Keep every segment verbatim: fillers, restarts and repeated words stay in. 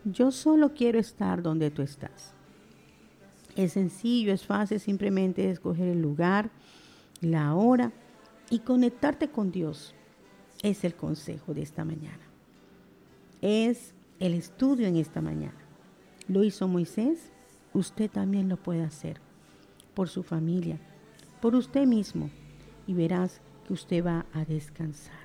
yo solo quiero estar donde tú estás. Es sencillo, es fácil, simplemente escoger el lugar, la hora y conectarte con Dios. Es el consejo de esta mañana. Es el estudio en esta mañana. Lo hizo Moisés, usted también lo puede hacer. Por su familia, por usted mismo. Y verás que usted va a descansar.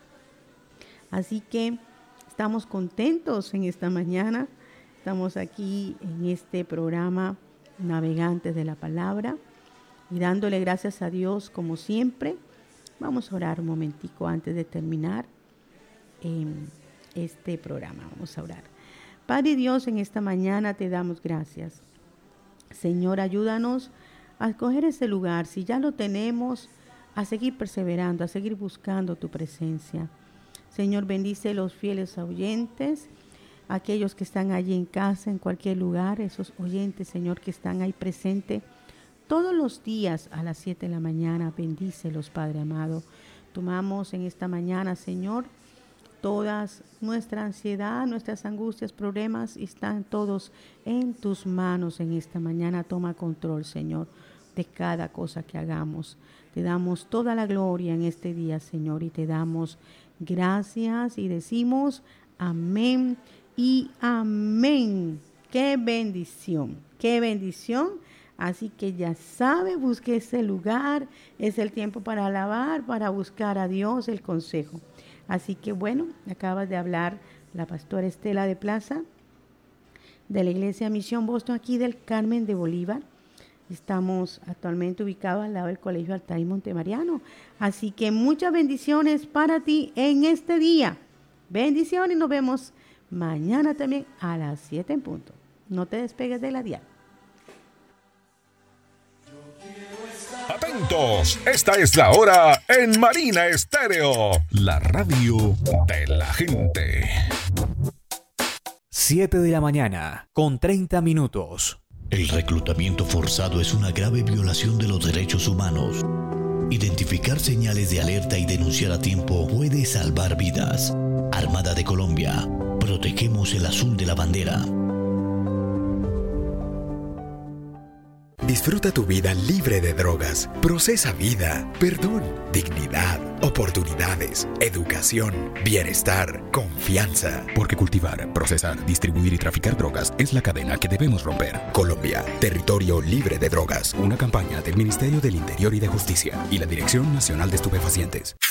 Así que estamos contentos en esta mañana. Estamos aquí en este programa Navegantes de la Palabra y dándole gracias a Dios como siempre. Vamos a orar un momentico antes de terminar eh, este programa. Vamos a orar. Padre Dios, en esta mañana te damos gracias. Señor, ayúdanos a escoger ese lugar. Si ya lo tenemos, a seguir perseverando, a seguir buscando tu presencia. Señor, bendice los fieles oyentes, aquellos que están allí en casa, en cualquier lugar, esos oyentes, Señor, que están ahí presentes todos los días a las siete de la mañana. Bendícelos, Padre amado. Tomamos en esta mañana, Señor, todas nuestra ansiedad, nuestras angustias, problemas, están todos en tus manos en esta mañana. Toma control, Señor, de cada cosa que hagamos. Te damos toda la gloria en este día, Señor, y te damos gracias y decimos amén y amén. ¡Qué bendición! ¡Qué bendición! Así que ya sabe, busque ese lugar. Es el tiempo para alabar, para buscar a Dios, el consejo. Así que bueno, acabas de hablar la pastora Estela de Plaza de la Iglesia Misión Boston, aquí del Carmen de Bolívar. Estamos actualmente ubicados al lado del Colegio Altar y Montemariano. Así que muchas bendiciones para ti en este día. Bendiciones y nos vemos mañana también a las siete en punto. No te despegues de la dial. Atentos, esta es la hora en Marina Estéreo, la radio de la gente. siete de la mañana, con treinta minutos. El reclutamiento forzado es una grave violación de los derechos humanos. Identificar señales de alerta y denunciar a tiempo puede salvar vidas. Armada de Colombia, protegemos el azul de la bandera. Disfruta tu vida libre de drogas. Procesa vida, perdón, dignidad, oportunidades, educación, bienestar, confianza. Porque cultivar, procesar, distribuir y traficar drogas es la cadena que debemos romper. Colombia, territorio libre de drogas. Una campaña del Ministerio del Interior y de Justicia y la Dirección Nacional de Estupefacientes.